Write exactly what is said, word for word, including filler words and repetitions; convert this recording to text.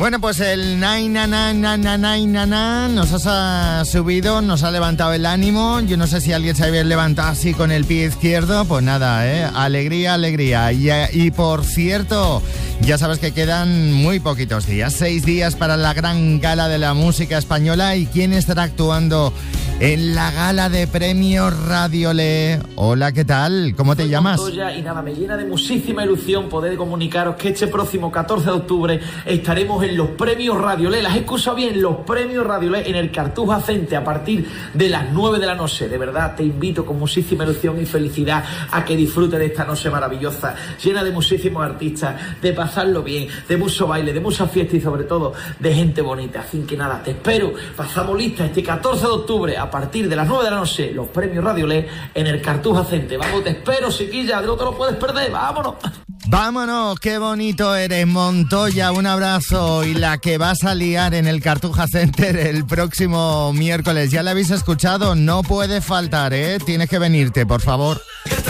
Bueno, pues el nai na na na na na na na nos ha subido, nos ha levantado el ánimo. Yo no sé si alguien se había levantado así con el pie izquierdo. Pues nada, ¿eh? Alegría, alegría. Y, y por cierto, ya sabes que quedan muy poquitos días, seis días para la gran gala de la música española. ¿Y quién estará actuando en la gala de premios Radiolé? Hola, ¿qué tal? ¿Cómo te llamas? Y nada, me llena de muchísima ilusión poder comunicaros que este próximo catorce de octubre estaremos en los premios Radiolé. Las he escuchado bien, los premios Radiolé en el Cartuja Center a partir de las nueve de la noche. De verdad, te invito con muchísima ilusión y felicidad a que disfrutes de esta noche maravillosa, llena de muchísimos artistas, de pasarlo bien, de mucho baile, de mucha fiesta y sobre todo de gente bonita. Así que nada, te espero. Pasamos lista este catorce de octubre a partir de las nueve de la noche, los premios Radiolé en el Cartuja Center. Vamos, te espero, chiquilla, no te lo puedes perder, vámonos. Vámonos, qué bonito eres, Montoya, un abrazo. Y la que vas a liar en el Cartuja Center el próximo miércoles, ya la habéis escuchado, no puede faltar, ¿eh? Tienes que venirte, por favor.